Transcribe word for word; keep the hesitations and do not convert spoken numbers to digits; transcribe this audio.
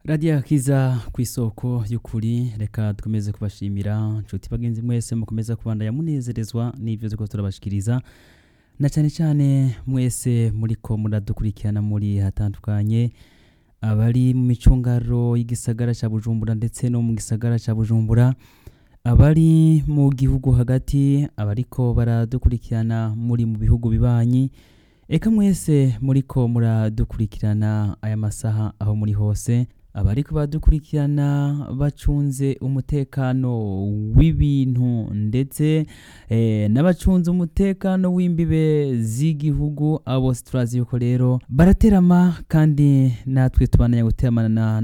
Radio Akiza kw'isoko y'ukuri, reka dukomeze kubashimira nshuti bagenzi mwese mukomeza kubandanya munezerezwa n'ivyo turiko turabashikiriza, na cane cane mwese muriko muradukurikirana muri hatandukanye, abari mu micungaro y'igisagara ca Bujumbura ndetse no mu gisagara ca Bujumbura, abari mu gihugu hagati, abariko baradukurikirana muri mu bihugu bibanyi, eka mwese muriko muradukurikirana aya masaha aho muri hose, abariko badukurikirana bacunze umutekano w'ibintu ndetse eh, n'abacunze umutekano w'imbibe z'igihugu, abo turazi yuko rero baraterama kandi natwe tubandanya guteramana